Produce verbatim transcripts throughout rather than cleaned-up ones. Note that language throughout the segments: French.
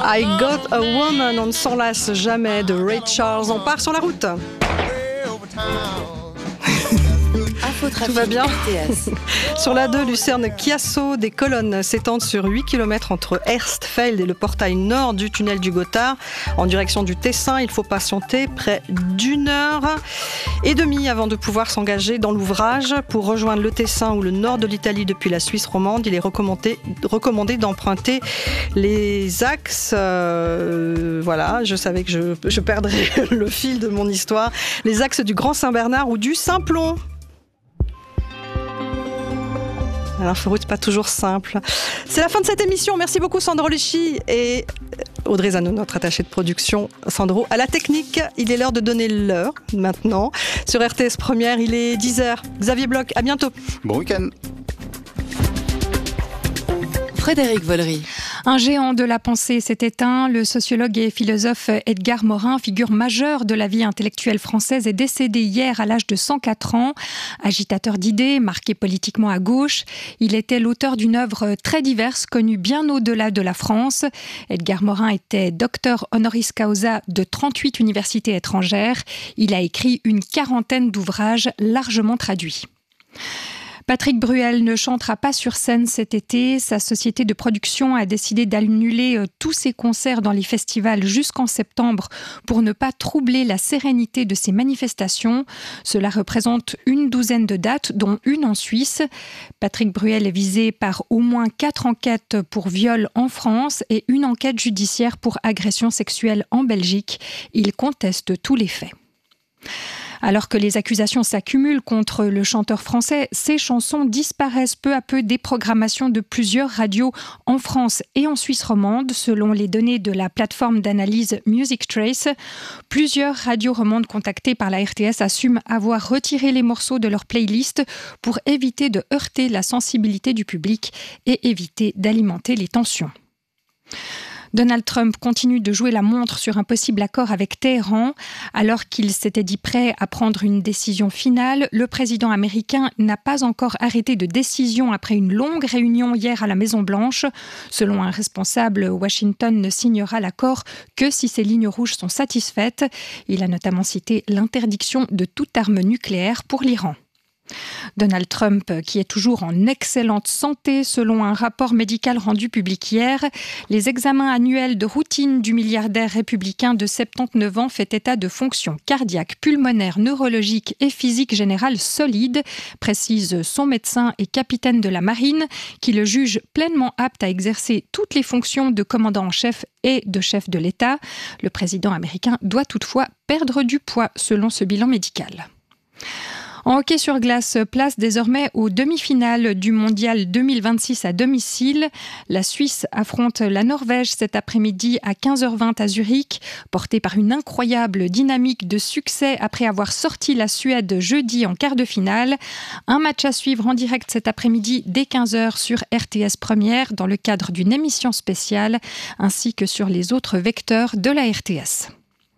I Got a Woman, on ne s'en lasse jamais de Ray Charles. On part sur la route. Tout va bien. Sur la deux, Lucerne-Chiasso, des colonnes s'étendent sur huit kilomètres entre Erstfeld et le portail nord du tunnel du Gothard. En direction du Tessin, il faut patienter près d'une heure et demie avant de pouvoir s'engager dans l'ouvrage. Pour rejoindre le Tessin ou le nord de l'Italie depuis la Suisse romande, il est recommandé, recommandé d'emprunter les axes. Euh, voilà, je savais que je, je perdrais le fil de mon histoire. Les axes du Grand Saint-Bernard ou du Simplon. L'inforoute, c'est pas toujours simple. C'est la fin de cette émission. Merci beaucoup Sandro Lucci et Audrey Zano, notre attachée de production. Sandro, à la technique, il est l'heure de donner l'heure maintenant. Sur R T S Première, il est dix heures. Xavier Bloch, à bientôt. Bon week-end. Frédéric Vollery. Un géant de la pensée s'est éteint. Le sociologue et philosophe Edgar Morin, figure majeure de la vie intellectuelle française, est décédé hier à l'âge de cent quatre ans. Agitateur d'idées, marqué politiquement à gauche, il était l'auteur d'une œuvre très diverse, connue bien au-delà de la France. Edgar Morin était docteur honoris causa de trente-huit universités étrangères. Il a écrit une quarantaine d'ouvrages largement traduits. Patrick Bruel ne chantera pas sur scène cet été. Sa société de production a décidé d'annuler tous ses concerts dans les festivals jusqu'en septembre pour ne pas troubler la sérénité de ces manifestations. Cela représente une douzaine de dates, dont une en Suisse. Patrick Bruel est visé par au moins quatre enquêtes pour viol en France et une enquête judiciaire pour agression sexuelle en Belgique. Il conteste tous les faits. Alors que les accusations s'accumulent contre le chanteur français, ses chansons disparaissent peu à peu des programmations de plusieurs radios en France et en Suisse romande, selon les données de la plateforme d'analyse Music Trace. Plusieurs radios romandes contactées par la R T S assument avoir retiré les morceaux de leur playlist pour éviter de heurter la sensibilité du public et éviter d'alimenter les tensions. Donald Trump continue de jouer la montre sur un possible accord avec Téhéran. Alors qu'il s'était dit prêt à prendre une décision finale, le président américain n'a pas encore arrêté de décision après une longue réunion hier à la Maison-Blanche. Selon un responsable, Washington ne signera l'accord que si ses lignes rouges sont satisfaites. Il a notamment cité l'interdiction de toute arme nucléaire pour l'Iran. Donald Trump, qui est toujours en excellente santé selon un rapport médical rendu public hier. Les examens annuels de routine du milliardaire républicain de soixante-dix-neuf ans fait état de fonctions cardiaques, pulmonaires, neurologiques et physiques générales solides, précise son médecin et capitaine de la marine, qui le juge pleinement apte à exercer toutes les fonctions de commandant en chef et de chef de l'État. Le président américain doit toutefois perdre du poids selon ce bilan médical. En hockey sur glace, place désormais aux demi-finales du mondial deux mille vingt-six à domicile. La Suisse affronte la Norvège cet après-midi à quinze heures vingt à Zurich, portée par une incroyable dynamique de succès après avoir sorti la Suède jeudi en quart de finale. Un match à suivre en direct cet après-midi dès quinze heures sur R T S Première dans le cadre d'une émission spéciale, ainsi que sur les autres vecteurs de la R T S.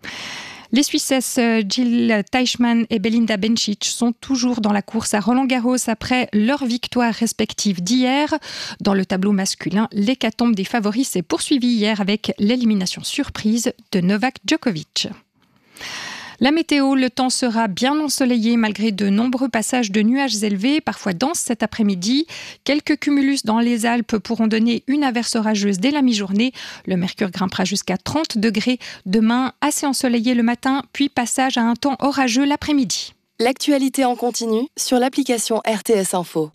Les Suissesses Jill Teichmann et Belinda Bencic sont toujours dans la course à Roland-Garros après leurs victoires respectives d'hier. Dans le tableau masculin, l'hécatombe des favoris s'est poursuivie hier avec l'élimination surprise de Novak Djokovic. La météo, le temps sera bien ensoleillé malgré de nombreux passages de nuages élevés, parfois denses cet après-midi. Quelques cumulus dans les Alpes pourront donner une averse orageuse dès la mi-journée. Le mercure grimpera jusqu'à trente degrés. Demain, assez ensoleillé le matin, puis passage à un temps orageux l'après-midi. L'actualité en continu sur l'application R T S Info.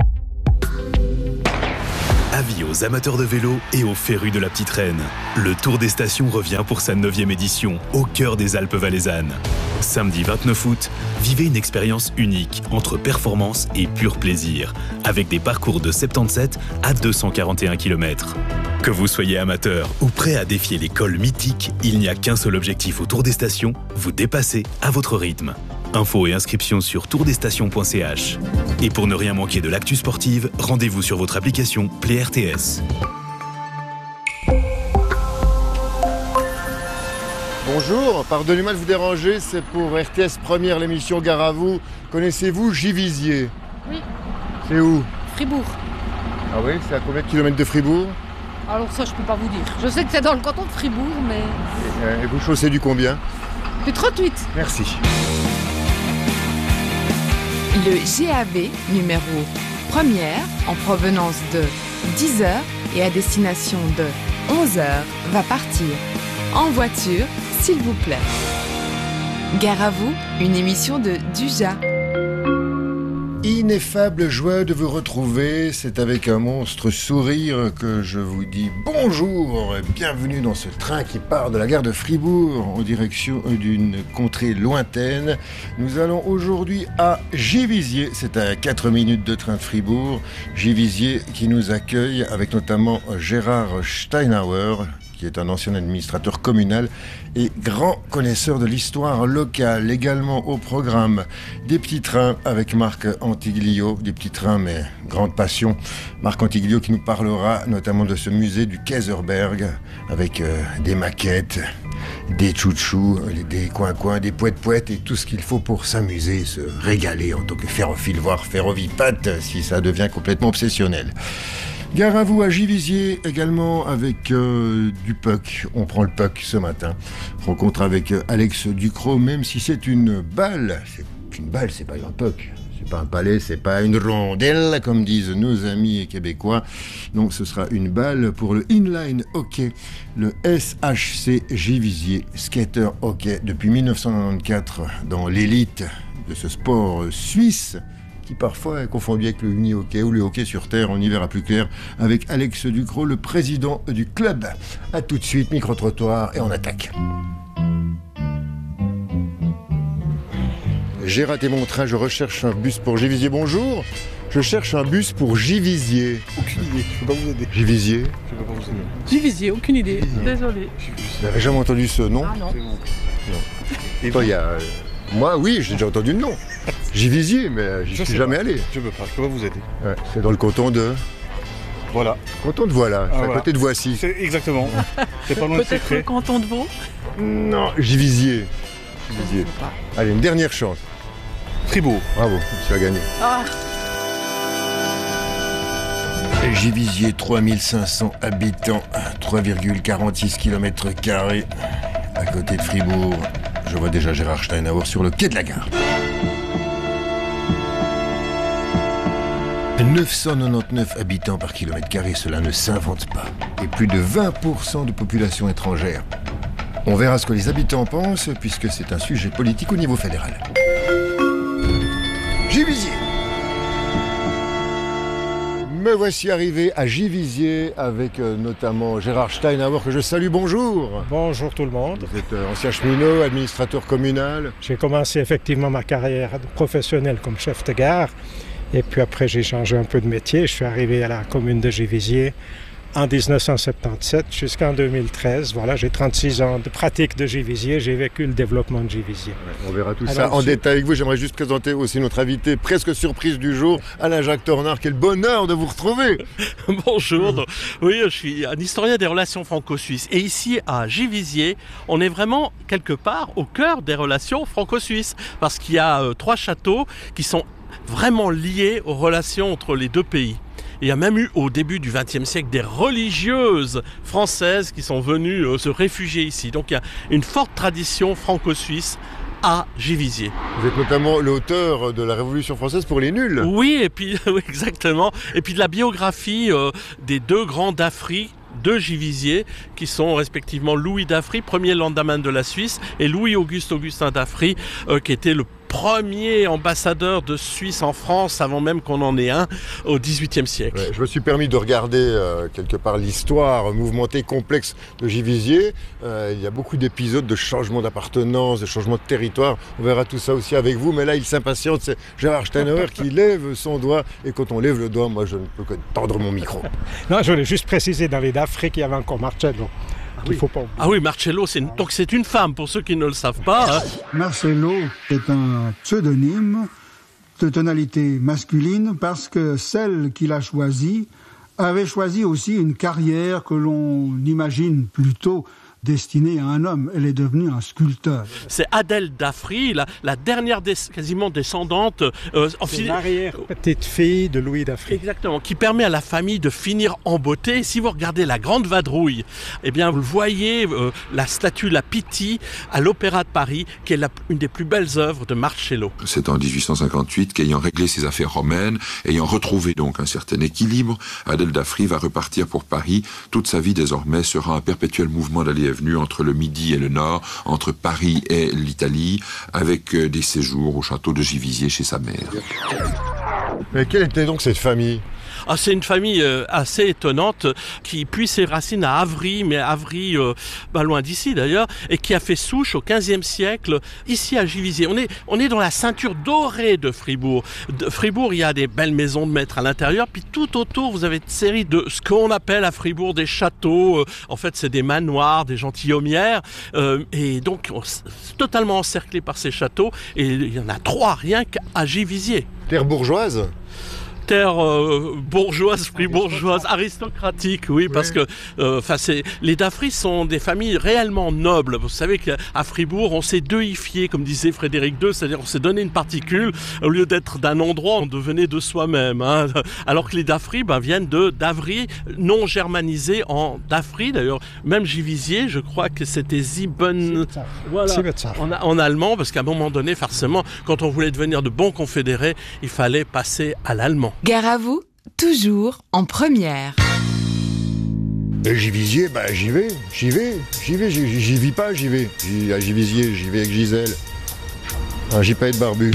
Avis aux amateurs de vélo et aux férus de la petite reine. Le Tour des Stations revient pour sa neuvième édition, au cœur des Alpes valaisannes. Samedi vingt-neuf août, vivez une expérience unique entre performance et pur plaisir, avec des parcours de soixante-dix-sept à deux cent quarante et un kilomètres. Que vous soyez amateur ou prêt à défier les cols mythiques, il n'y a qu'un seul objectif au Tour des Stations, vous dépasser à votre rythme. Infos et inscriptions sur tour des stations point c h. Et pour ne rien manquer de l'actu sportive, rendez-vous sur votre application Play R T S. Bonjour, pardonnez-moi de vous déranger, c'est pour R T S Première, l'émission Gare à vous. Connaissez-vous Givisiez ? Oui. C'est où ? Fribourg. Ah oui, c'est à combien de kilomètres de Fribourg ? Alors ça, je peux pas vous dire. Je sais que c'est dans le canton de Fribourg, mais... Et vous chaussez du combien? Du trente-huit. Merci. Le G A V numéro première en provenance de dix heures et à destination de onze heures va partir. En voiture, s'il vous plaît. Gare à vous, une émission de Duja. Ineffable joie de vous retrouver, c'est avec un monstre sourire que je vous dis bonjour et bienvenue dans ce train qui part de la gare de Fribourg en direction d'une contrée lointaine. Nous allons aujourd'hui à Givisiez, c'est à quatre minutes de train de Fribourg. Givisiez qui nous accueille avec notamment Gérard Steinhauer, qui est un ancien administrateur communal et grand connaisseur de l'histoire locale. Également au programme des petits trains avec Marc Antiglio, des petits trains mais grande passion. Marc Antiglio qui nous parlera notamment de ce musée du Kaiserberg avec euh, des maquettes, des tchoutchous, des coins-coins, des poètes-poètes et tout ce qu'il faut pour s'amuser, se régaler en tant que ferrophile, voire ferrovipate si ça devient complètement obsessionnel. Gare à vous à Givisiez également avec euh, du P U C. On prend le P U C ce matin. Rencontre avec euh, Alex Ducrot, même si c'est une balle. C'est une balle, c'est pas un P U C. C'est pas un palais, c'est pas une rondelle, comme disent nos amis québécois. Donc ce sera une balle pour le inline hockey, le S H C Givisiez Skater Hockey depuis dix-neuf cent quatre-vingt-quatorze dans l'élite de ce sport suisse, qui parfois est confondu avec le uni-hockey ou le hockey sur terre, on y verra plus clair avec Alex Ducrot, le président du club. A tout de suite, micro-trottoir et on attaque. J'ai raté mon train, je recherche un bus pour Givisiez. Bonjour, je cherche un bus pour Givisiez. Aucune idée, je ne peux pas vous aider. Givisiez Je ne peux pas vous aider. Givisiez, aucune idée. Désolé. Vous n'avez jamais entendu ce nom? Ah non. Non. Et toi, il y a... euh, Moi, oui, j'ai déjà entendu le nom. Givisiez, mais j'y suis jamais pas. allé. Je ne peux pas, je ne peux pas vous aider. Ouais, c'est dans le canton de... Voilà. Canton de Voilà, Ah, c'est à voilà. côté de Voici. C'est exactement. C'est pas loin de Peut-être Secret. le canton de Vaud. Non, Givisiez. Givisiez. Allez, une dernière chance. Fribourg. Bravo, tu as gagné. Ah, Givisiez, trois mille cinq cents habitants, trois virgule quarante-six kilomètres carrés, à côté de Fribourg. Je vois déjà Gérard Steinhauer sur le quai de la gare. neuf cent quatre-vingt-dix-neuf habitants par kilomètre carré, cela ne s'invente pas. Et plus de vingt pour cent de population étrangère. On verra ce que les habitants pensent, puisque c'est un sujet politique au niveau fédéral. Givisiez. Me voici arrivé à Givisiez avec euh, notamment Gérard Steinhauer que je salue. Bonjour. Bonjour tout le monde. Vous êtes euh, ancien cheminot, administrateur communal. J'ai commencé effectivement ma carrière professionnelle comme chef de gare et puis après j'ai changé un peu de métier. Je suis arrivé à la commune de Givisiez en dix-neuf cent soixante-dix-sept jusqu'en deux mille treize. Voilà, j'ai trente-six ans de pratique de Givisiez. J'ai vécu le développement de Givisiez. On verra tout Alors, ça en je... détail avec vous. J'aimerais juste présenter aussi notre invité presque surprise du jour, Alain-Jacques Tornard. Quel bonheur de vous retrouver. Bonjour, donc, oui, je suis un historien des relations franco-suisses et ici à Givisiez, on est vraiment quelque part au cœur des relations franco-suisses parce qu'il y a euh, trois châteaux qui sont vraiment liés aux relations entre les deux pays. Il y a même eu au début du vingtième siècle des religieuses françaises qui sont venues euh, se réfugier ici. Donc il y a une forte tradition franco-suisse à Givisiez. Vous êtes notamment l'auteur de la Révolution française pour les nuls. Oui, et puis oui, exactement. Et puis de la biographie euh, des deux grands Daffry de Givisiez, qui sont respectivement Louis Daffry, premier landamman de la Suisse, et Louis-Auguste Augustin Daffry, euh, qui était le premier ambassadeur de Suisse en France, avant même qu'on en ait un, au dix-huitième siècle. Ouais, je me suis permis de regarder euh, quelque part l'histoire mouvementée, complexe de Givisiez. Euh, il y a beaucoup d'épisodes de changement d'appartenance, de changement de territoire. On verra tout ça aussi avec vous, mais là il s'impatiente, c'est Gérard Steinhauer qui lève son doigt, et quand on lève le doigt, moi je ne peux que tendre mon micro. Non, je voulais juste préciser dans les Daffry qu'il y avait encore Marcello. Ah oui. Faut pas... ah oui, Marcello, c'est une... donc c'est une femme, pour ceux qui ne le savent pas. Hein. Marcello est un pseudonyme de tonalité masculine parce que celle qu'il a choisie avait choisi aussi une carrière que l'on imagine plutôt destinée à un homme. Elle est devenue un sculpteur. C'est Adèle Daffry, la, la dernière des, quasiment descendante. Euh, C'est l'arrière-petite-fille de Louis Daffry. Exactement, qui permet à la famille de finir en beauté. Si vous regardez La Grande Vadrouille, eh bien vous voyez euh, la statue La Pitie à l'Opéra de Paris, qui est la, une des plus belles œuvres de Marcello. C'est en dix-huit cent cinquante-huit qu'ayant réglé ses affaires romaines, ayant retrouvé donc un certain équilibre, Adèle Daffry va repartir pour Paris. Toute sa vie désormais sera un perpétuel mouvement d'aller et venue entre le Midi et le Nord, entre Paris et l'Italie, avec des séjours au château de Givisiez chez sa mère. Mais quelle était donc cette famille ? Ah, c'est une famille euh, assez étonnante qui puise ses racines à Avry, mais Avry, euh, pas loin d'ici d'ailleurs, et qui a fait souche au quinzième siècle ici à Givisiez. On est, on est dans la ceinture dorée de Fribourg. De Fribourg, il y a des belles maisons de maître à l'intérieur, puis tout autour, vous avez une série de ce qu'on appelle à Fribourg des châteaux. Euh, en fait, c'est des manoirs, des gentilhommières, euh, et donc on est totalement encerclé par ces châteaux. Et il y en a trois rien qu'à Givisiez. Terre bourgeoise ? Terre euh, bourgeoise, fribourgeoise, aristocratique, oui, oui. Parce que euh, c'est, les Daffry sont des familles réellement nobles. Vous savez qu'à Fribourg, on s'est deifié, comme disait Frédéric deux, c'est-à-dire on s'est donné une particule. Au lieu d'être d'un endroit, on devenait de soi-même. Hein. Alors que les Daffry ben, viennent de d'Avry, non germanisé en Daffry. D'ailleurs, même Givisiez, je crois que c'était Sieben, voilà, en, en allemand, parce qu'à un moment donné, forcément, quand on voulait devenir de bons confédérés, il fallait passer à l'allemand. Gare à vous, toujours en première. Et Givisiez, bah j'y vais, j'y vais, j'y vais, j'y, j'y vis pas, j'y vais. J'y, à Givisiez, j'y vais avec Gisèle. Un gypaète barbu.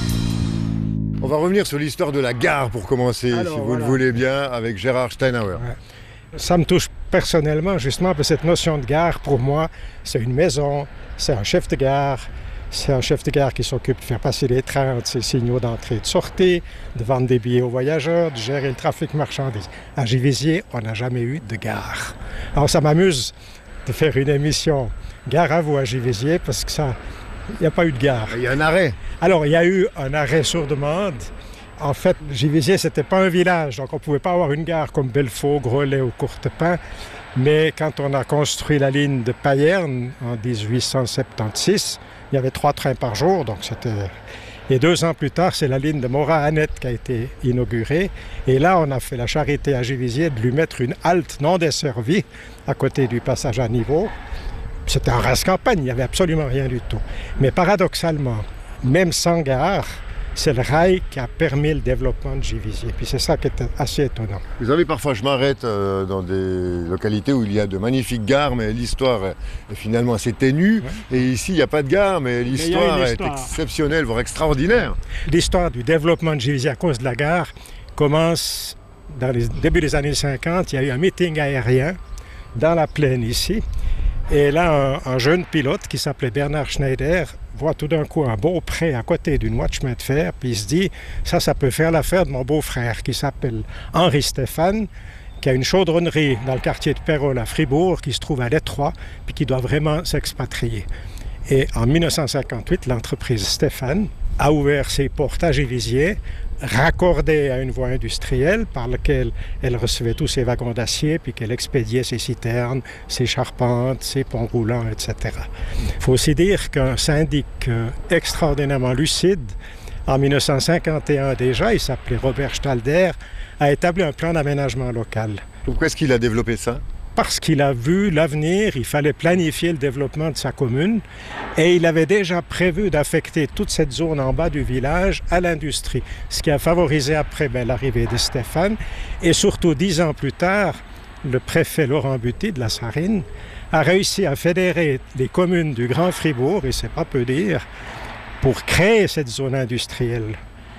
On va revenir sur l'histoire de la gare pour commencer, Alors, si vous voilà. le voulez bien, avec Gérard Steinhauer. Ouais. Ça me touche personnellement, justement, parce que cette notion de gare, pour moi, c'est une maison, c'est un chef de gare. C'est un chef de gare qui s'occupe de faire passer les trains, de ses signaux d'entrée et de sortie, de vendre des billets aux voyageurs, de gérer le trafic marchandises. À Givisiez, on n'a jamais eu de gare. Alors ça m'amuse de faire une émission Gare à vous à Givisiez parce que ça, il n'y a pas eu de gare. Il y a un arrêt. Alors il y a eu un arrêt sur demande. En fait, Givisiez, c'était pas un village, donc on ne pouvait pas avoir une gare comme Belfaux, Groslay ou Courtepin. Mais quand on a construit la ligne de Payerne en dix-huit cent soixante-seize, il y avait trois trains par jour, donc c'était... Et deux ans plus tard, c'est la ligne de Morat-Annette qui a été inaugurée. Et là, on a fait la charité à Givisiez de lui mettre une halte non desservie à côté du passage à niveau. C'était en race campagne, il n'y avait absolument rien du tout. Mais paradoxalement, même sans gare, c'est le rail qui a permis le développement de Givisiez. Puis c'est ça qui est assez étonnant. Vous savez, parfois je m'arrête euh, dans des localités où il y a de magnifiques gares, mais l'histoire est finalement assez ténue. Ouais. Et ici, il n'y a pas de gare, mais l'histoire est exceptionnelle, voire extraordinaire. L'histoire du développement de Givisiez à cause de la gare commence dans les début des années cinquante. Il y a eu un meeting aérien dans la plaine ici. Et là, un, un jeune pilote qui s'appelait Bernard Schneider voit tout d'un coup un beau pré à côté d'une voie de chemin de fer, puis il se dit, ça, ça peut faire l'affaire de mon beau-frère qui s'appelle Henri Stéphane, qui a une chaudronnerie dans le quartier de Pérol à Fribourg, qui se trouve à Détroit, puis qui doit vraiment s'expatrier. Et en dix-neuf cent cinquante-huit, l'entreprise Stéphane a ouvert ses portes à Givisiez, raccordée à une voie industrielle par laquelle elle recevait tous ses wagons d'acier, puis qu'elle expédiait ses citernes, ses charpentes, ses ponts roulants, et cetera. Il faut aussi dire qu'un syndic extraordinairement lucide, en dix-neuf cent cinquante et un déjà, il s'appelait Robert Stalder, a établi un plan d'aménagement local. Pourquoi est-ce qu'il a développé ça ? Parce qu'il a vu l'avenir, il fallait planifier le développement de sa commune et il avait déjà prévu d'affecter toute cette zone en bas du village à l'industrie, ce qui a favorisé après ben, l'arrivée de Stéphane. Et surtout, dix ans plus tard, le préfet Laurent Buty de la Sarine a réussi à fédérer les communes du Grand Fribourg, et c'est pas peu dire, pour créer cette zone industrielle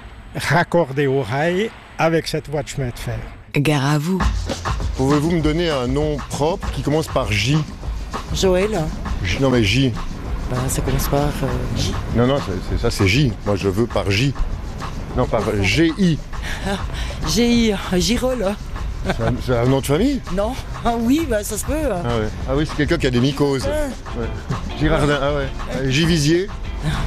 raccordée au rail avec cette voie de chemin de fer. Gare à vous. Pouvez-vous me donner un nom propre qui commence par J ? Joël. J, non mais J. Ben, ça commence par euh, J. Non, non, c'est, c'est, ça c'est J. Moi je veux par J. Non, par G I. Ah, G I, Girol. C'est un, c'est un nom de famille ? Non. Ah oui, bah, ça se peut. Ah, ouais. Ah oui, c'est quelqu'un qui a des mycoses. Ah. Ouais. Girardin, ah ouais. Givisiez ?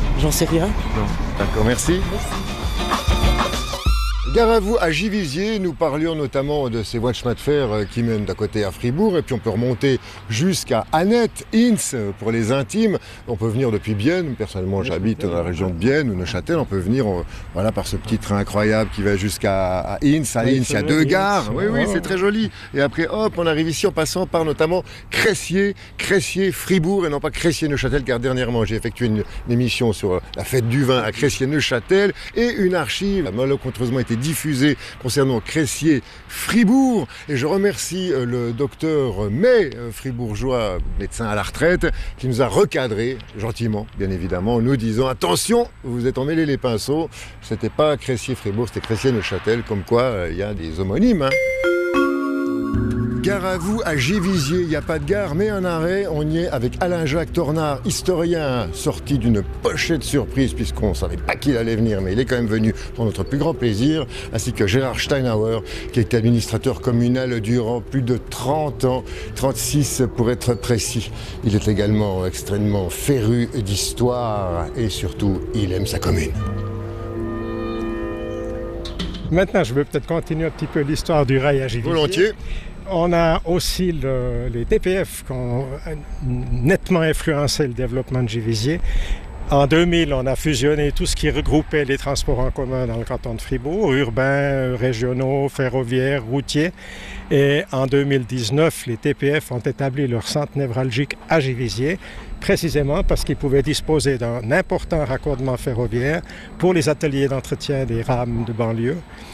J'en sais rien. Non. D'accord, merci. Merci. Gare à vous à Givisiez, nous parlions notamment de ces voies de chemin de fer qui mènent d'à côté à Fribourg et puis on peut remonter jusqu'à Annette, Inns pour les intimes. On peut venir depuis Bienne, personnellement j'habite dans la région de Bienne ou Neuchâtel, on peut venir on, voilà, par ce petit train incroyable qui va jusqu'à Inns. À Inns, il y a deux gares, oui oui c'est très joli. Et après hop, on arrive ici en passant par notamment Cressier, Cressier, Fribourg et non pas Cressier-Neuchâtel car dernièrement j'ai effectué une, une émission sur la fête du vin à Cressier-Neuchâtel et une archive a malencontreusement été diffusée concernant Cressier-Fribourg. Et je remercie le docteur May, fribourgeois, médecin à la retraite, qui nous a recadré gentiment, bien évidemment, en nous disant attention, vous êtes emmêlés les pinceaux, c'était pas Cressier-Fribourg, c'était Cressier-Neuchâtel, comme quoi il y a des homonymes. Hein. Gare à vous à Givisiez, il n'y a pas de gare mais un arrêt, on y est avec Alain-Jacques Tornard, historien, sorti d'une pochette surprise puisqu'on ne savait pas qu'il allait venir mais il est quand même venu pour notre plus grand plaisir, ainsi que Gérard Steinhauer qui était administrateur communal durant plus de trente ans, trente-six pour être précis. Il est également extrêmement féru d'histoire et surtout il aime sa commune. Maintenant, je vais peut-être continuer un petit peu l'histoire du rail à Givisiez. Volontiers. On a aussi le, les T P F qui ont nettement influencé le développement de Givisiez. En deux mille, on a fusionné tout ce qui regroupait les transports en commun dans le canton de Fribourg, urbains, régionaux, ferroviaires, routiers. Et en deux mille dix-neuf, les T P F ont établi leur centre névralgique à Givisiez, précisément parce qu'ils pouvaient disposer d'un important raccordement ferroviaire pour les ateliers d'entretien des rames de banlieue.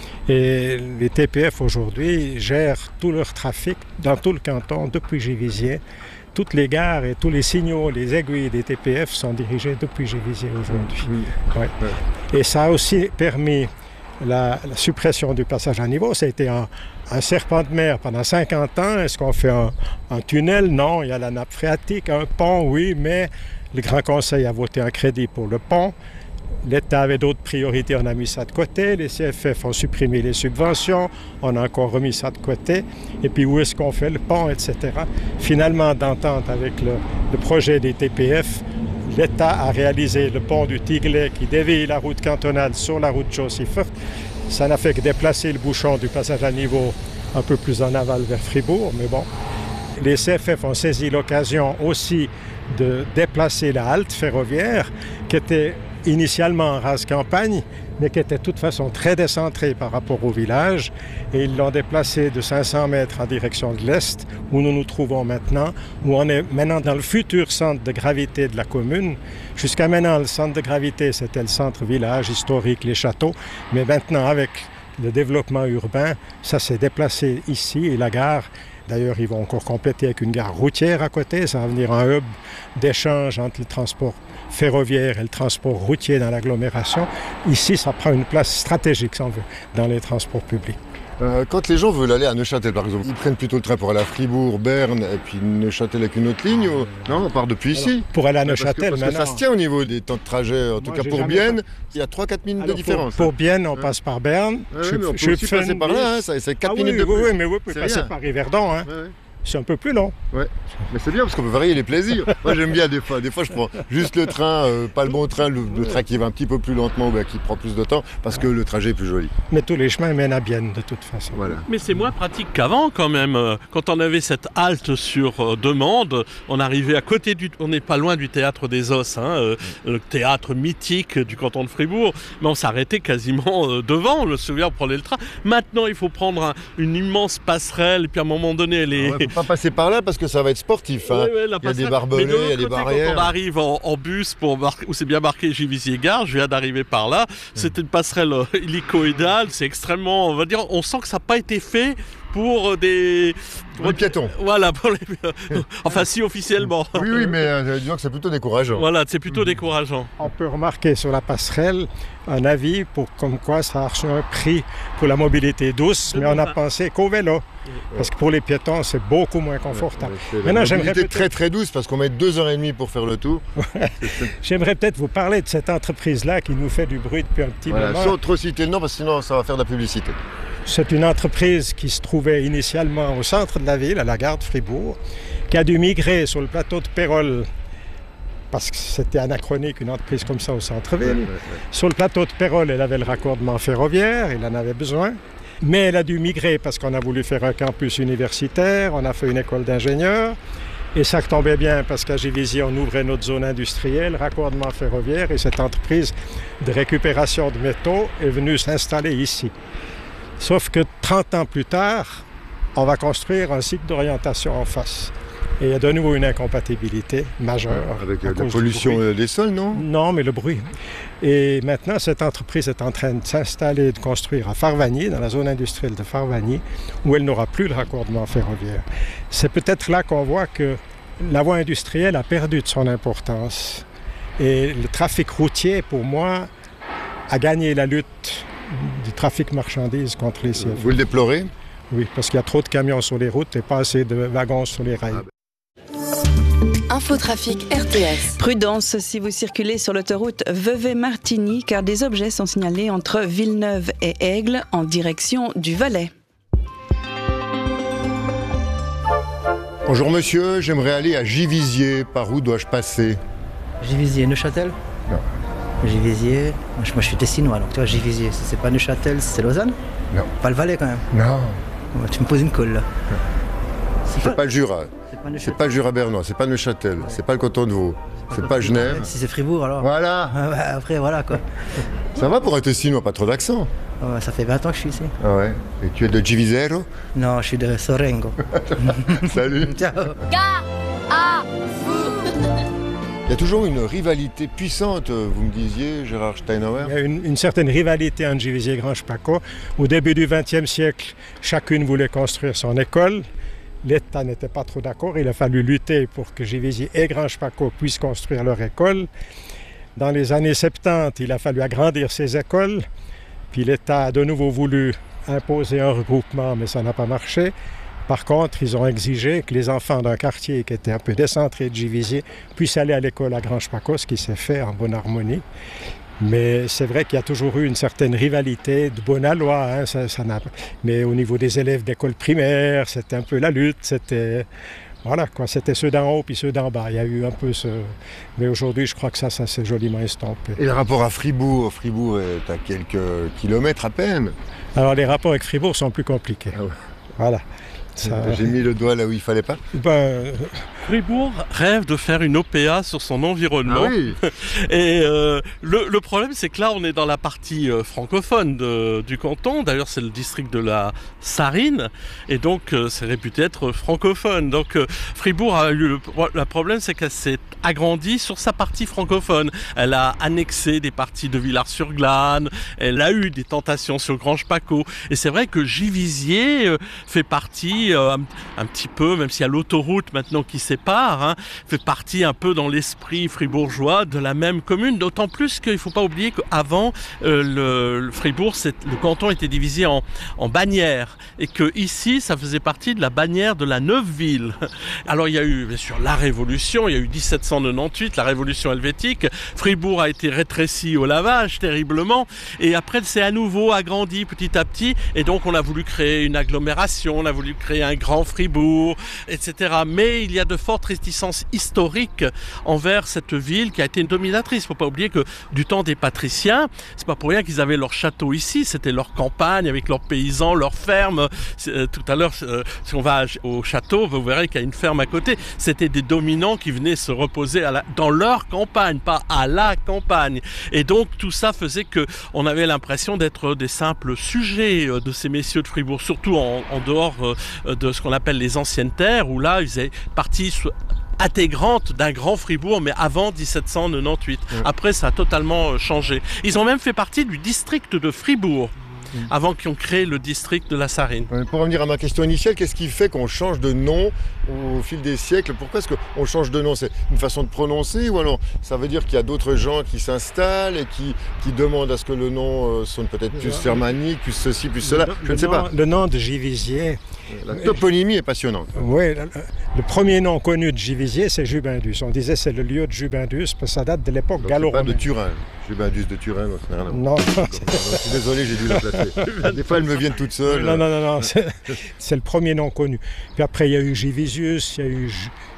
Et les T P F aujourd'hui gèrent tout leur trafic dans tout le canton depuis Givisiez. Toutes les gares et tous les signaux, les aiguilles des T P F sont dirigés depuis Givisiez aujourd'hui. Mmh. Ouais. Ouais. Et ça a aussi permis la, la suppression du passage à niveau. Ça a été un, un serpent de mer pendant cinquante ans. Est-ce qu'on fait un, un tunnel? Non. Il y a la nappe phréatique, un pont, oui, mais le Grand Conseil a voté un crédit pour le pont. L'État avait d'autres priorités, on a mis ça de côté. Les C F F ont supprimé les subventions, on a encore remis ça de côté. Et puis où est-ce qu'on fait le pont, et cetera. Finalement, d'entente avec le, le projet des T P F, l'État a réalisé le pont du Tiglet qui dévie la route cantonale sur la route Jossiefert. Ça n'a fait que déplacer le bouchon du passage à niveau un peu plus en aval vers Fribourg, mais bon. Les C F F ont saisi l'occasion aussi de déplacer la halte ferroviaire qui était initialement en rase campagne, mais qui était de toute façon très décentrée par rapport au village. Et ils l'ont déplacée de cinq cents mètres en direction de l'Est, où nous nous trouvons maintenant, où on est maintenant dans le futur centre de gravité de la commune. Jusqu'à maintenant, le centre de gravité, c'était le centre-village historique, les châteaux. Mais maintenant, avec le développement urbain, ça s'est déplacé ici et la gare. D'ailleurs, ils vont encore compléter avec une gare routière à côté. Ça va venir un hub d'échange entre le transport ferroviaire et le transport routier dans l'agglomération. Ici, ça prend une place stratégique, si on veut, dans les transports publics. Euh, quand les gens veulent aller à Neuchâtel, par exemple, ils prennent plutôt le train pour aller à Fribourg, Berne, et puis Neuchâtel avec une autre ligne ou... Non, on part depuis ici. Alors, pour aller à Neuchâtel, parce que, parce que ça se tient au niveau des temps de trajet, en Moi, tout cas pour Bienne, pas... il y a trois quatre minutes Alors, de différence. Pour, pour Bienne, on ouais. passe par Berne. Ouais, je, mais on peut aussi passer par là, hein, ça, c'est quatre ah, minutes oui, de plus. Oui, oui, mais vous pouvez passer rien. Par Yverdon. Hein. Ouais, ouais. C'est un peu plus long. Ouais, mais c'est bien parce qu'on peut varier les plaisirs. Moi j'aime bien des fois. Des fois je prends juste le train, euh, pas le bon train, le, le train qui va un petit peu plus lentement ou bien qui prend plus de temps parce que le trajet est plus joli. Mais tous les chemins mènent à Bienne de toute façon. Voilà. Mais c'est moins pratique qu'avant quand même. Quand on avait cette halte sur demande, on arrivait à côté du... On n'est pas loin du théâtre des Os, hein, euh, le théâtre mythique du canton de Fribourg, mais on s'arrêtait quasiment euh, devant. On le souvient, on prenait le train. Maintenant il faut prendre un, une immense passerelle et puis à un moment donné elle est... Ah ouais, pas passer par là parce que ça va être sportif. Hein. Oui, oui, il y a des barbelés, il y a des barrières. Quand on arrive en, en bus pour mar- où c'est bien marqué Givisiez Gare, je viens d'arriver par là. C'est une passerelle hélicoïdale. C'est extrêmement, on va dire, on sent que ça n'a pas été fait pour des... Pour les piétons. Voilà, pour les... enfin si officiellement. Oui, oui, mais euh, disons que c'est plutôt décourageant. Voilà, c'est plutôt mmh. décourageant. On peut remarquer sur la passerelle un avis pour comme quoi ça a reçu un prix pour la mobilité douce, mais on a pensé qu'au vélo. Parce que pour les piétons, c'est beaucoup moins confortable. Ouais, Maintenant, j'aimerais peut-être... très très douce parce qu'on met deux heures et demie pour faire le tour. J'aimerais peut-être vous parler de cette entreprise-là qui nous fait du bruit depuis un petit voilà, moment. Sans trop citer le nom parce que sinon ça va faire de la publicité. C'est une entreprise qui se trouvait initialement au centre de la ville, à la gare de Fribourg, qui a dû migrer sur le plateau de Pérol parce que c'était anachronique, une entreprise comme ça au centre-ville. Ouais, ouais, ouais. Sur le plateau de Pérol, elle avait le raccordement ferroviaire, il en avait besoin. Mais elle a dû migrer parce qu'on a voulu faire un campus universitaire, on a fait une école d'ingénieurs. Et ça tombait bien parce qu'à Givisiez, on ouvrait notre zone industrielle, raccordement ferroviaire, et cette entreprise de récupération de métaux est venue s'installer ici. Sauf que trente ans plus tard, on va construire un site d'orientation en face. Et il y a de nouveau une incompatibilité majeure. Avec la pollution des sols, non? Non, mais le bruit. Et maintenant, cette entreprise est en train de s'installer, de construire à Farvagny, dans la zone industrielle de Farvagny, où elle n'aura plus le raccordement ferroviaire. C'est peut-être là qu'on voit que la voie industrielle a perdu de son importance. Et le trafic routier, pour moi, a gagné la lutte du trafic marchandises contre les C F. Vous le déplorez? Oui, parce qu'il y a trop de camions sur les routes et pas assez de wagons sur les rails. Infotrafic R T S. Prudence si vous circulez sur l'autoroute Vevey-Martigny, car des objets sont signalés entre Villeneuve et Aigle en direction du Valais. Bonjour monsieur, j'aimerais aller à Givisiez. Par où dois-je passer? Givisiez, Neuchâtel? Non. Givisiez, moi je suis tessinois, donc tu vois, Givisiez, si c'est pas Neuchâtel, c'est Lausanne? Non. Pas le Valais quand même? Non. Tu me poses une colle là. C'est pas... pas le Jura. C'est pas le Jura bernois, c'est pas Neuchâtel, c'est pas le canton de Vaud, c'est pas Genève. Si c'est Fribourg alors. Voilà. Ah bah, après voilà quoi. Ça va pour un Tessinois, pas trop d'accent. Oh, ça fait vingt ans que je suis ici. Ah ouais. Et tu es de Givisero? Non, je suis de Sorengo. Salut. Ciao. Gare à vous. Il y a toujours une rivalité puissante, vous me disiez, Gérard Steinauer. Il y a une, une certaine rivalité entre Givisiez et Granges-Paco. Au début du vingtième siècle, chacune voulait construire son école. L'État n'était pas trop d'accord. Il a fallu lutter pour que Givisiez et Granges-Paco puissent construire leur école. Dans les années soixante-dix, il a fallu agrandir ces écoles. Puis l'État a de nouveau voulu imposer un regroupement, mais ça n'a pas marché. Par contre, ils ont exigé que les enfants d'un quartier qui était un peu décentré de Givisiez puissent aller à l'école à Granges-Paco, ce qui s'est fait en bonne harmonie. Mais c'est vrai qu'il y a toujours eu une certaine rivalité de bonne loi. Hein, ça, ça n'a... Mais au niveau des élèves d'école primaire, c'était un peu la lutte. C'était, voilà, quoi, c'était ceux d'en haut puis ceux d'en bas. Il y a eu un peu ce... Mais aujourd'hui, je crois que ça, ça s'est joliment estompé. Et le rapport à Fribourg? Fribourg est à quelques kilomètres à peine. Alors les rapports avec Fribourg sont plus compliqués. Ah ouais. Voilà. Ça... J'ai mis le doigt là où il fallait pas. Ben, Fribourg rêve de faire une O P A sur son environnement. Ah oui. Et euh, le, le problème, c'est que là, on est dans la partie euh, francophone de, du canton. D'ailleurs, c'est le district de la Sarine. Et donc, euh, c'est réputé être francophone. Donc, euh, Fribourg a eu le, le problème, c'est qu'elle s'est agrandie sur sa partie francophone. Elle a annexé des parties de Villars-sur-Glane. Elle a eu des tentations sur Granges-Paco. Et c'est vrai que Givisiez euh, fait partie euh, un, un petit peu, même s'il y a l'autoroute maintenant qui sépare, hein, fait partie un peu dans l'esprit fribourgeois de la même commune. D'autant plus qu'il ne faut pas oublier qu'avant, euh, le, le Fribourg, le canton était divisé en, en bannières. Et que ici, ça faisait partie de la bannière de la Neuveville. Alors il y a eu bien sûr la Révolution, il y a eu dix-sept cent quatre-vingt-dix-huit, la Révolution helvétique. Fribourg a été rétréci au lavage terriblement. Et après, c'est à nouveau agrandi petit à petit. Et donc on a voulu créer une agglomération, on a voulu créer un grand Fribourg, et cetera. Mais il y a de fortes réticences historiques envers cette ville qui a été une dominatrice. Il ne faut pas oublier que du temps des patriciens, c'est pas pour rien qu'ils avaient leur château ici, c'était leur campagne avec leurs paysans, leurs fermes. Euh, tout à l'heure, euh, si on va au château, vous verrez qu'il y a une ferme à côté. C'était des dominants qui venaient se reposer à la, dans leur campagne, pas à la campagne. Et donc tout ça faisait qu'on avait l'impression d'être des simples sujets de ces messieurs de Fribourg, surtout en, en dehors de ce qu'on appelle les anciennes terres, où là, ils faisaient partie intégrante d'un grand Fribourg, mais avant dix-sept cent quatre-vingt-dix-huit. Mmh. Après, ça a totalement changé. Ils ont même fait partie du district de Fribourg, mmh. avant qu'ils ont créé le district de la Sarine. Pour revenir à ma question initiale, qu'est-ce qui fait qu'on change de nom au fil des siècles? Pourquoi est-ce qu'on change de nom? C'est une façon de prononcer, ou alors ça veut dire qu'il y a d'autres gens qui s'installent et qui, qui demandent à ce que le nom sonne peut-être plus germanique, plus ceci, plus cela? Je ne sais nom, pas. Le nom de Givisiez... La toponymie est passionnante. Oui, le, le premier nom connu de Givisiez, c'est Jubindus. On disait c'est le lieu de Jubindus, parce que ça date de l'époque gallo-romaine. C'est pas de Turin. Jubindus de Turin, donc rien à voir. Non. Je suis désolé, j'ai dû la placer. Des fois, elles me viennent toutes seules. Non, non, non, non. C'est le premier nom connu. Puis après, il y a eu Givisius, il y a eu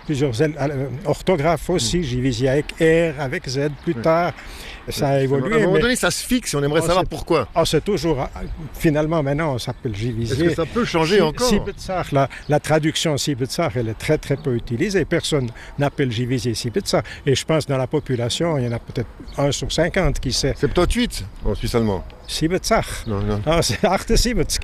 plusieurs euh, orthographes aussi, Givisier avec R, avec Z plus oui. tard. Ça a évolué. À un moment mais... donné, ça se fixe, on aimerait oh, savoir pourquoi. Oh, c'est toujours... Finalement, maintenant, on s'appelle Givisier. Est-ce que ça peut changer si, encore Sibetsar, la, la traduction Sibetsar, elle est très, très peu utilisée. Personne n'appelle Givisier Sibetsar. Et je pense, dans la population, il y en a peut-être un sur cinquante qui sait. soixante-dix-huit en suisse allemand. Sibetsar. Non, non. Ah, c'est Arte Sibetsk.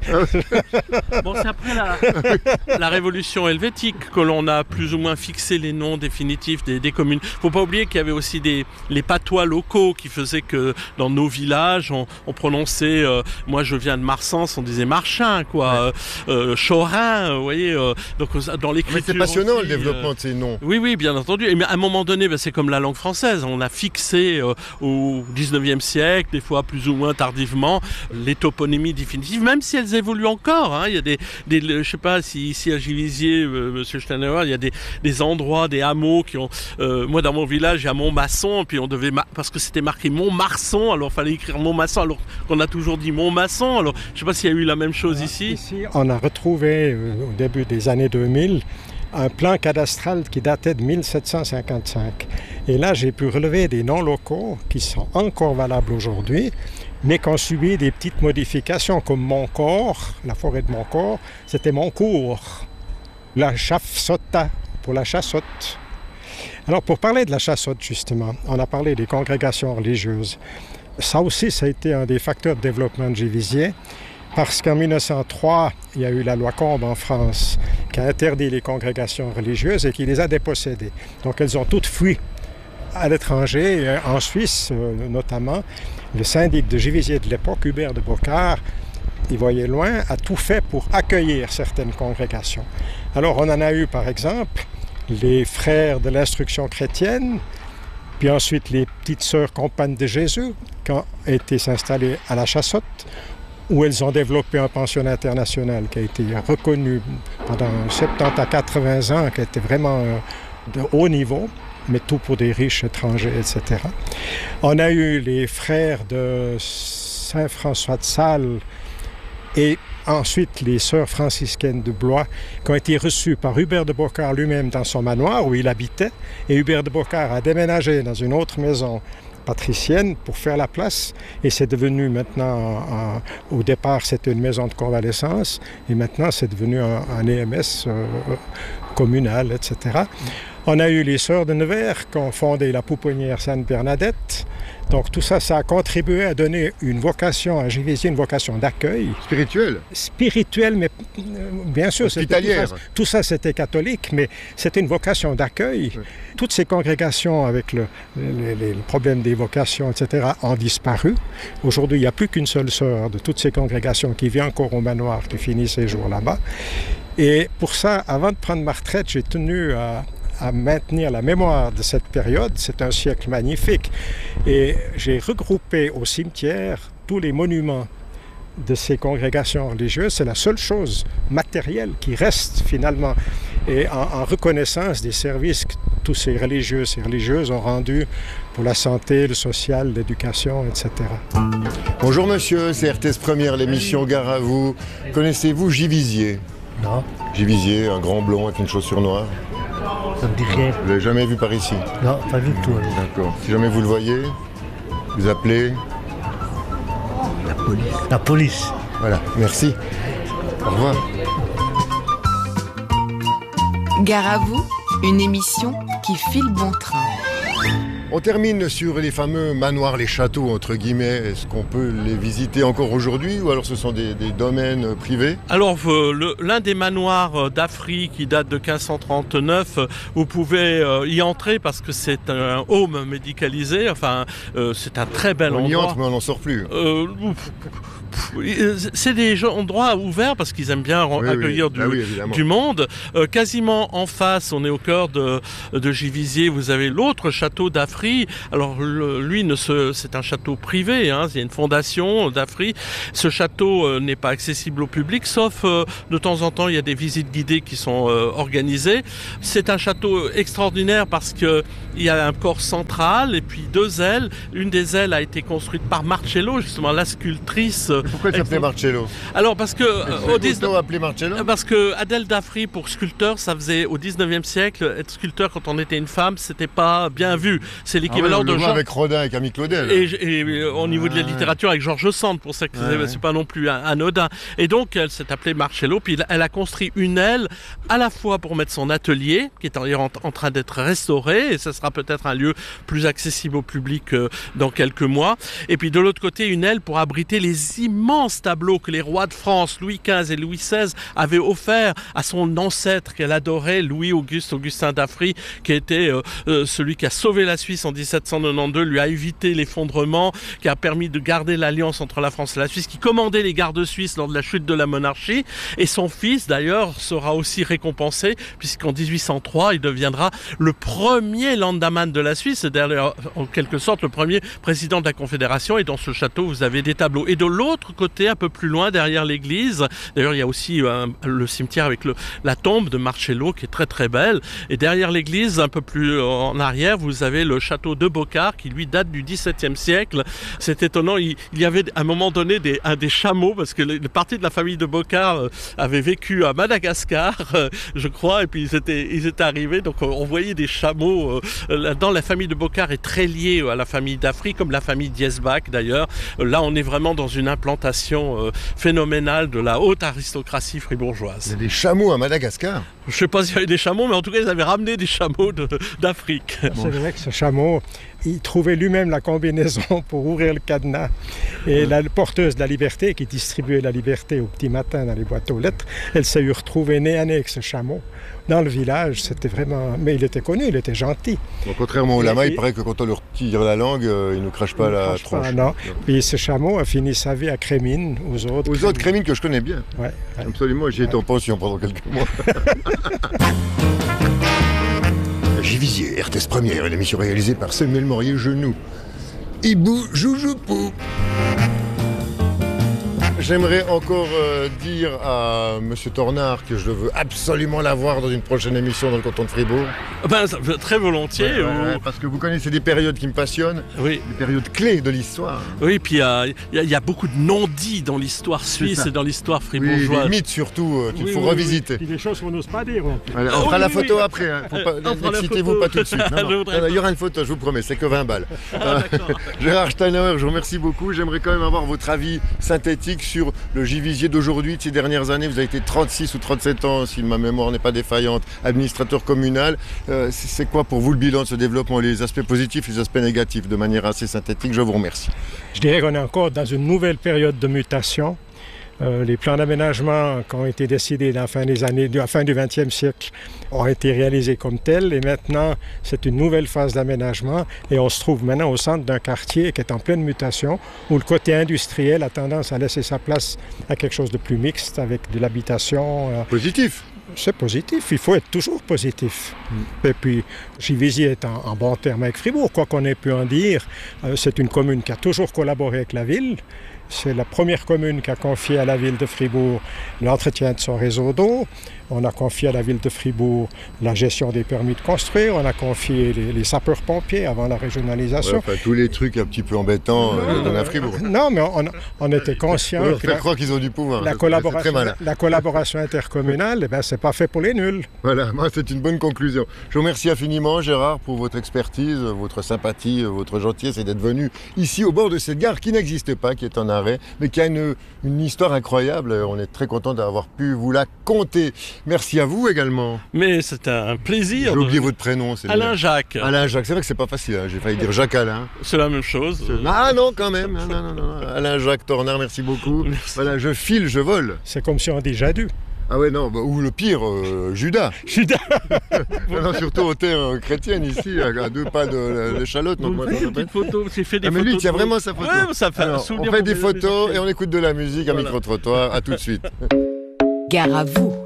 Bon, c'est après la, la révolution helvétique que l'on a plus ou moins fixé les noms définitifs des, des communes. Il ne faut pas oublier qu'il y avait aussi des, les patois locaux qui faisaient que dans nos villages, on, on prononçait, euh, moi je viens de Marsens, on disait Marchin, quoi, ouais. euh, Chorin, vous voyez, euh, donc dans l'écriture. Mais c'est passionnant aussi, le développement euh, de ces noms. Oui, oui, bien entendu. Et mais à un moment donné, ben, c'est comme la langue française, on a fixé euh, au dix-neuvième siècle, des fois plus ou moins tardivement, les toponymies définitives, même si elles évoluent encore. Hein. Il y a des, des je ne sais pas si ici à Givisier, euh, Monsieur Steinauer, il y a des, des endroits, des hameaux qui ont. Euh, moi, dans mon village, il y a Montmasson, puis on devait parce que c'était marqué Montmarson, alors il fallait écrire Montmasson, alors qu'on a toujours dit Montmasson. Alors, je ne sais pas s'il y a eu la même chose ah, ici. Ici, on a retrouvé euh, au début des années deux mille un plan cadastral qui datait de mille sept cent cinquante-cinq. Et là, j'ai pu relever des noms locaux qui sont encore valables aujourd'hui, mais qui ont subi des petites modifications, comme Montcor, la forêt de Montcor, c'était Montcourt. La Chafsota, pour la chassotte. Alors, pour parler de la chassotte, justement, on a parlé des congrégations religieuses. Ça aussi, ça a été un des facteurs de développement de Givisier, parce qu'en mille neuf cent trois, il y a eu la loi Combes en France, qui a interdit les congrégations religieuses et qui les a dépossédées. Donc, elles ont toutes fui à l'étranger, en Suisse notamment. Le syndic de Givisier de l'époque, Hubert de Bocard, il voyait loin, a tout fait pour accueillir certaines congrégations. Alors, on en a eu, par exemple, les frères de l'instruction chrétienne, puis ensuite les petites sœurs compagnes de Jésus, qui ont été s'installer à la Chassotte, où elles ont développé un pensionnat international qui a été reconnu pendant soixante-dix à quatre-vingts ans, qui était vraiment de haut niveau, mais tout pour des riches étrangers, et cetera. On a eu les frères de Saint-François de Sales et ensuite les sœurs franciscaines de Blois, qui ont été reçues par Hubert de Bocard lui-même dans son manoir où il habitait. Et Hubert de Bocard a déménagé dans une autre maison patricienne pour faire la place, et c'est devenu maintenant, un, au départ c'était une maison de convalescence, et maintenant c'est devenu un, un E M S euh, communal, et cetera. On a eu les Sœurs de Nevers qui ont fondé la pouponnière Sainte-Bernadette. Donc tout ça, ça a contribué à donner une vocation à Givisier, une vocation d'accueil. Spirituelle. Spirituelle, mais euh, bien sûr, hospitalière. Tout ça, tout ça c'était catholique, mais c'était une vocation d'accueil. Oui. Toutes ces congrégations avec le, le, le, le problème des vocations, et cetera, ont disparu. Aujourd'hui, il n'y a plus qu'une seule sœur de toutes ces congrégations qui vit encore au manoir, qui finit ses jours là-bas. Et pour ça, avant de prendre ma retraite, j'ai tenu à... à maintenir la mémoire de cette période. C'est un siècle magnifique. Et j'ai regroupé au cimetière tous les monuments de ces congrégations religieuses. C'est la seule chose matérielle qui reste finalement. Et en, en reconnaissance des services que tous ces religieux, ces religieuses ont rendus pour la santé, le social, l'éducation, et cetera. Bonjour monsieur, c'est R T S Première, l'émission Gare à vous. Connaissez-vous Givisier? Non. Givisier, un grand blond avec une chaussure noire. Ça me dit rien. Vous l'avez jamais vu par ici? Non, pas du tout. Alors. D'accord. Si jamais vous le voyez, vous appelez... La police. La police. Voilà, merci. Au revoir. Gare à vous, une émission qui file bon train. On termine sur les fameux manoirs, les châteaux, entre guillemets. Est-ce qu'on peut les visiter encore aujourd'hui ou alors ce sont des, des domaines privés? Alors, euh, le, l'un des manoirs d'Afrique qui date de quinze cent trente-neuf, vous pouvez euh, y entrer parce que c'est un home médicalisé. Enfin, euh, c'est un très bel on endroit. On y entre, mais on n'en sort plus. Euh, c'est des endroits ouverts parce qu'ils aiment bien oui, accueillir oui. Du, ah oui, du monde. Euh, quasiment en face, on est au cœur de, de Givisier, vous avez l'autre château d'Afrique d'Affry. Alors le, lui, ne se, c'est un château privé, hein, il y a une fondation d'Affry. Ce château euh, n'est pas accessible au public, sauf euh, de temps en temps, il y a des visites guidées qui sont euh, organisées. C'est un château extraordinaire parce qu'il y a un corps central et puis deux ailes. Une des ailes a été construite par Marcello, justement la sculptrice. Et pourquoi il s'appelait Marcello? Alors parce que euh, au dix-neuvième appelé Marcello. Parce que Adèle d'Affry, pour sculpteur, ça faisait au dix-neuvième siècle, être sculpteur quand on était une femme, c'était pas bien vu. C'est l'équivalent ah ouais, de Jean... avec Rodin et Camille Claudel. Et, et, et au niveau de la littérature avec Georges Sand, pour ça que ouais, c'est, c'est pas non plus anodin. Et donc elle s'est appelée Marcello, puis elle a construit une aile à la fois pour mettre son atelier, qui est en, en train d'être restauré, et ça sera peut-être un lieu plus accessible au public euh, dans quelques mois. Et puis de l'autre côté, une aile pour abriter les immenses tableaux que les rois de France, Louis quinze et Louis seize, avaient offerts à son ancêtre qu'elle adorait, Louis-Auguste Augustin d'Affry, qui était euh, euh, celui qui a sauvé la Suisse en dix-sept cent quatre-vingt-douze, lui a évité l'effondrement, qui a permis de garder l'alliance entre la France et la Suisse, qui commandait les gardes suisses lors de la chute de la monarchie. Et son fils, d'ailleurs, sera aussi récompensé, puisqu'en dix-huit cent trois, il deviendra le premier landamman de la Suisse, d'ailleurs, en quelque sorte, le premier président de la Confédération. Et dans ce château, vous avez des tableaux. Et de l'autre côté, un peu plus loin, derrière l'église, d'ailleurs, il y a aussi euh, le cimetière avec le, la tombe de Marcello, qui est très très belle. Et derrière l'église, un peu plus en arrière, vous avez le château de Bocard, qui lui date du dix-septième siècle. C'est étonnant, il, il y avait à un moment donné des, un, des chameaux, parce que une partie de la famille de Bocard euh, avait vécu à Madagascar, euh, je crois, et puis ils étaient, ils étaient arrivés, donc euh, on voyait des chameaux. Euh, là-dedans, la famille de Bocard est très liée à la famille d'Affry, comme la famille Diesbach d'ailleurs. Euh, là, on est vraiment dans une implantation euh, phénoménale de la haute aristocratie fribourgeoise. Il y a des chameaux à Madagascar? Je ne sais pas s'il y avait des chameaux, mais en tout cas, ils avaient ramené des chameaux de, d'Afrique. C'est vrai que ce chameau, il trouvait lui-même la combinaison pour ouvrir le cadenas. Et la porteuse de la liberté, qui distribuait la liberté au petit matin dans les boîtes aux lettres, elle s'est eu retrouvée nez à nez avec ce chameau. Dans le village, c'était vraiment... Mais il était connu, il était gentil. Bon, contrairement au lama, et... il paraît que quand on leur tire la langue, euh, il ne crache pas il la crache tronche. Pas, non. Puis ce chameau a fini sa vie à Crémine, aux autres. Aux Crémine. autres Crémines que je connais bien. Ouais, ouais. Absolument, j'y étais ouais. en pension pendant quelques mois. Givisier, R T S Première, une émission réalisée par Samuel Morier-Genoux. Hibou Joujoupou. J'aimerais encore euh, dire à M. Tornard que je veux absolument l'avoir dans une prochaine émission dans le canton de Fribourg. Ben, très volontiers. Ouais, ouais, ouais, parce que vous connaissez des périodes qui me passionnent, oui. Des périodes clés de l'histoire. Oui, puis il euh, y, y a beaucoup de non-dits dans l'histoire suisse et dans l'histoire fribourgeoise. Oui, des mythes surtout euh, qu'il oui, faut oui, revisiter. Oui. Des choses qu'on n'ose pas dire. Ouais. Voilà, on oh, fera oui, la photo oui, après, hein. N'excitez-vous pas tout de suite. Non, non. Il y aura une photo, je vous promets, c'est que vingt balles. Ah, Gérard Steiner, je vous remercie beaucoup. J'aimerais quand même avoir votre avis synthétique sur le Givisier d'aujourd'hui, de ces dernières années. Vous avez été trente-six ou trente-sept ans, si ma mémoire n'est pas défaillante, administrateur communal. Euh, c'est quoi pour vous le bilan de ce développement, les aspects positifs, les aspects négatifs, de manière assez synthétique? Je vous remercie. Je dirais qu'on est encore dans une nouvelle période de mutation. Euh, les plans d'aménagement qui ont été décidés à la fin des années, à la fin du vingtième siècle ont été réalisés comme tels et maintenant c'est une nouvelle phase d'aménagement et on se trouve maintenant au centre d'un quartier qui est en pleine mutation où le côté industriel a tendance à laisser sa place à quelque chose de plus mixte avec de l'habitation. Euh, positif. C'est positif, il faut être toujours positif. Mm. Et puis, Givisier est en, en bon terme avec Fribourg, quoi qu'on ait pu en dire. Euh, c'est une commune qui a toujours collaboré avec la ville. C'est la première commune qui a confié à la ville de Fribourg l'entretien de son réseau d'eau. On a confié à la ville de Fribourg la gestion des permis de construire. On a confié les, les sapeurs-pompiers avant la régionalisation. Ouais, enfin, tous les trucs un petit peu embêtants euh, dans la Fribourg. Non, mais on, on était conscients. On leur fait croire qu'ils ont du pouvoir. La, collaboration, la collaboration intercommunale, eh ben, c'est pas fait pour les nuls. Voilà, moi, c'est une bonne conclusion. Je vous remercie infiniment, Gérard, pour votre expertise, votre sympathie, votre gentillesse et d'être venu ici au bord de cette gare qui n'existe pas, qui est en arrêt, mais qui a une, une histoire incroyable. On est très content d'avoir pu vous la conter. Merci à vous également. Mais c'est un plaisir. J'ai oublié de... votre prénom. C'est Alain Jacques. Alain Jacques, c'est vrai que c'est pas facile, hein. J'ai failli dire Jacques Alain. C'est la même chose. Ah non, quand même. Non, non, non, non. Alain Jacques Tornard, merci beaucoup. Merci. Voilà, je file, je vole. C'est comme si on dit Jadu. Ah ouais, non, bah, ou le pire, euh, Judas. Judas. Non, surtout aux terres chrétiennes ici, à deux pas de l'échalote. Donc moi, une petite photo, j'ai fait des ah, mais photos. lui, il tient vraiment sa photo. Ouais, ça fait Alors, on fait des photos et on écoute de la musique à voilà. Micro-trottoir. À tout de suite. Gare à vous.